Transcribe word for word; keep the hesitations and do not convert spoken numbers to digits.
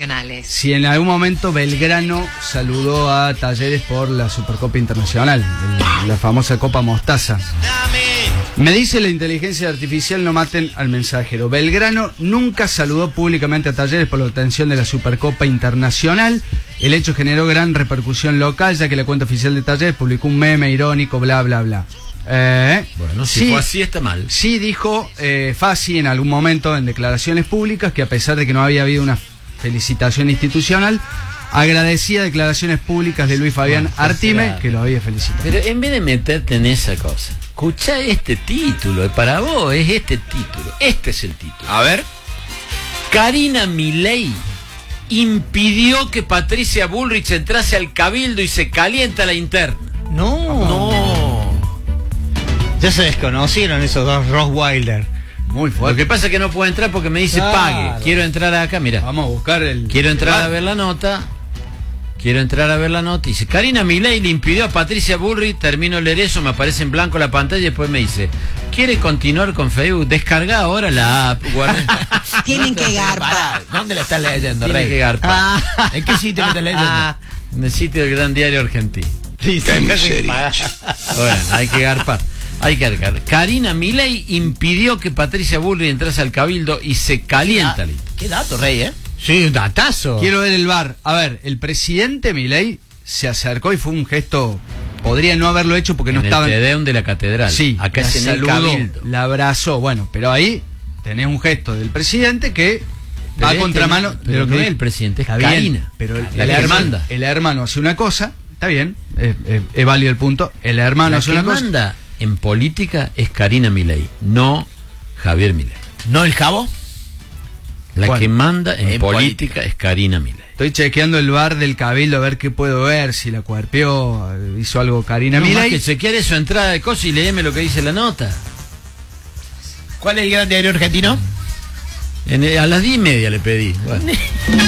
internacionales. Si en algún momento Belgrano saludó a Talleres por la Supercopa Internacional, el, la famosa Copa Mostaza. Me dice la inteligencia artificial, no maten al mensajero. Belgrano nunca saludó públicamente a Talleres por la obtención de la Supercopa Internacional. El hecho generó gran repercusión local, ya que la cuenta oficial de Talleres publicó un meme irónico, bla, bla, bla. Eh, bueno, si sí, fue así está mal. Sí dijo eh, Fassi en algún momento en declaraciones públicas que a pesar de que no había habido una felicitación institucional, agradecía declaraciones públicas de Luis Fabián bueno, Artime, será? que lo había felicitado. Pero en vez de meterte en esa cosa, escuchá este título, para vos es este título, este es el título. A ver. Karina Milei impidió que Patricia Bullrich entrase al Cabildo y se calienta la interna. No, no. Ya se desconocieron esos dos Rottweiler. Muy fuerte. Lo que pasa es que no puedo entrar porque me dice claro. pague. Quiero entrar acá, mira. Vamos a buscar el... Quiero entrar a ver la nota. Quiero entrar a ver la nota. Dice, Karina Milei le impidió a Patricia Bullrich, termino leer eso, me aparece en blanco la pantalla y después me dice, ¿quiere continuar con Facebook? Descarga ahora la app. Tienen que garpar. ¿Dónde la estás leyendo, Tienen Rey? que garpar. Ah. ¿En qué sitio la estás leyendo? En el sitio del Gran Diario Argentino. Sí, sí, bueno, hay que garpar. Hay que garpar. Karina Milei impidió que Patricia Bullrich entrase al Cabildo y se calienta. Ah, qué dato, Rey, ¿eh? Sí, un datazo. Quiero ver el V A R. A ver, el presidente Milei se acercó y fue un gesto... Podría no haberlo hecho porque en no el estaba... En el Tedeum de la catedral. Sí, acá la es en el saludó, Cabildo. la abrazó. Bueno, pero ahí tenés un gesto del presidente que pero va a este contramano no, de lo que no es dijo. el presidente, es Está bien, Karina. pero el, la el, que hermano, manda. el hermano hace una cosa, está bien, es, es, es válido el punto. El hermano la hace que una cosa. manda en política es Karina Milei, no Javier Milei. ¿No el Jabo? La ¿Cuál? que manda en, En política, política es Karina Milei. Estoy chequeando el V A R del Cabildo a ver qué puedo ver, si la cuerpeó, hizo algo Karina No, Milei. más que chequear eso, entrada de cosas y léeme lo que dice la nota. ¿Cuál es el Gran Diario Argentino? En, a las diez y media le pedí. Bueno.